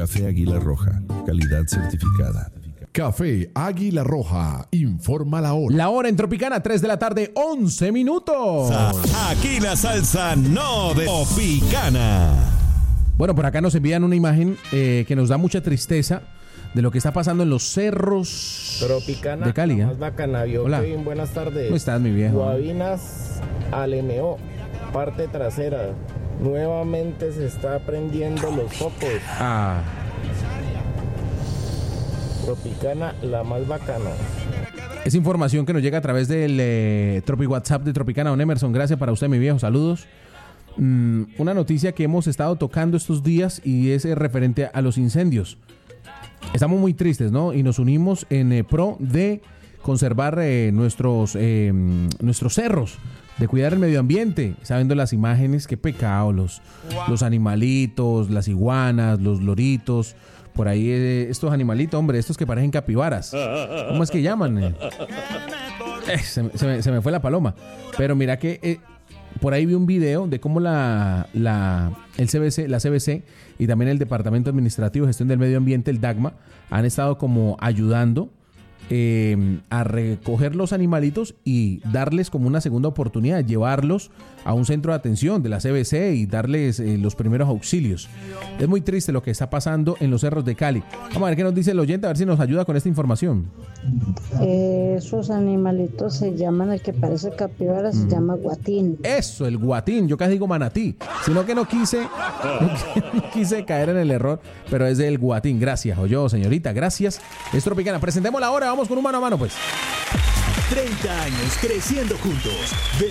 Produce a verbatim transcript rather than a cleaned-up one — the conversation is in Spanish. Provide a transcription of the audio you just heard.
Café Águila Roja, calidad certificada. Café Águila Roja, informa la hora. La hora en Tropicana, tres de la tarde, once minutos. Aquí la salsa no de Tropicana. Bueno, por acá nos envían una imagen eh, que nos da mucha tristeza de lo que está pasando en los cerros Tropicana, de Cali. ¿eh? Más bacana, yo, Hola. Kevin, buenas tardes. ¿Cómo estás, mi viejo? Guabinas al M O, parte trasera. Nuevamente se está prendiendo los focos. Ah. Tropicana, la más bacana. Es información que nos llega a través del eh, Tropi WhatsApp de Tropicana. Don Emerson, gracias para usted, mi viejo. Saludos. Mm, una noticia que hemos estado tocando estos días y es eh, referente a los incendios. Estamos muy tristes, ¿no? Y nos unimos en eh, pro de conservar eh, nuestros, eh, nuestros cerros, de cuidar el medio ambiente. Sabiendo las imágenes, qué pecado, los, los animalitos, las iguanas, los loritos, por ahí eh, estos animalitos, hombre, estos que parecen capibaras. ¿Cómo es que llaman? Eh, eh, se, se, me, se me fue la paloma. Pero mira que eh, por ahí vi un video de cómo la, la, el C B C, la C B C y también el Departamento Administrativo de Gestión del Medio Ambiente, el DAGMA, han estado como ayudando eh, a recoger los animalitos y darles como una segunda oportunidad, llevarlos a un centro de atención de la C B C y darles eh, los primeros auxilios. Es muy triste lo que está pasando en los cerros de Cali. Vamos a ver qué nos dice el oyente, a ver si nos ayuda con esta información. Eh, esos animalitos se llaman, el que parece capibara se mm. llama guatín. Eso, el guatín, yo casi digo manatí, sino que no quise no quise caer en el error, pero es del guatín. Gracias, oyó, señorita, gracias. Es Tropicana, presentemos la hora, vamos con un mano a mano pues. treinta años creciendo juntos.